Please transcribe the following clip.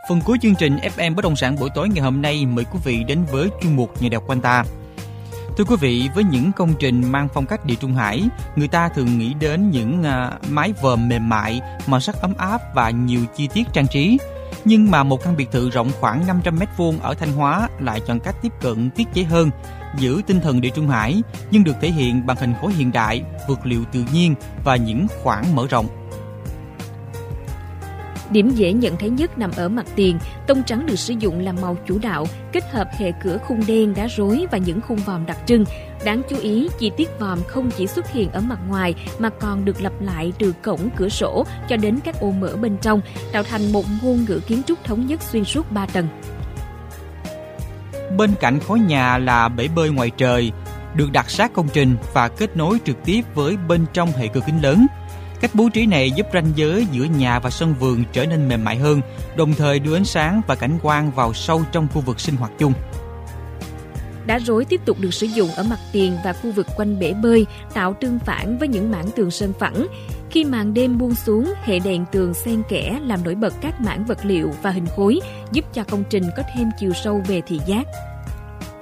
Phần cuối chương trình FM Bất động sản buổi tối ngày hôm nay mời quý vị đến với chuyên mục Nhà đẹp quanh ta. Thưa quý vị, với những công trình mang phong cách Địa Trung Hải, người ta thường nghĩ đến những mái vòm mềm mại, màu sắc ấm áp và nhiều chi tiết trang trí. Nhưng mà một căn biệt thự rộng khoảng 500 m2 ở Thanh Hóa lại chọn cách tiếp cận tiết chế hơn, giữ tinh thần Địa Trung Hải nhưng được thể hiện bằng hình khối hiện đại, vật liệu tự nhiên và những khoảng mở rộng. Điểm dễ nhận thấy nhất nằm ở mặt tiền, tông trắng được sử dụng làm màu chủ đạo, kết hợp hệ cửa khung đen, đá rối và những khung vòm đặc trưng. Đáng chú ý, chi tiết vòm không chỉ xuất hiện ở mặt ngoài mà còn được lặp lại từ cổng, cửa sổ cho đến các ô mở bên trong, tạo thành một ngôn ngữ kiến trúc thống nhất xuyên suốt 3 tầng. Bên cạnh khối nhà là bể bơi ngoài trời, được đặt sát công trình và kết nối trực tiếp với bên trong hệ cửa kính lớn. Cách bố trí này giúp ranh giới giữa nhà và sân vườn trở nên mềm mại hơn, đồng thời đưa ánh sáng và cảnh quan vào sâu trong khu vực sinh hoạt chung. Đá rối tiếp tục được sử dụng ở mặt tiền và khu vực quanh bể bơi, tạo tương phản với những mảng tường sơn phẳng. Khi màn đêm buông xuống, hệ đèn tường xen kẽ làm nổi bật các mảng vật liệu và hình khối, giúp cho công trình có thêm chiều sâu về thị giác.